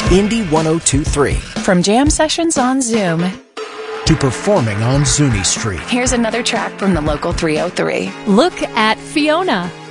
Indy 1023. From jam sessions on Zoom to performing on Zuni Street. Here's another track from the local 303. Look at Fiona.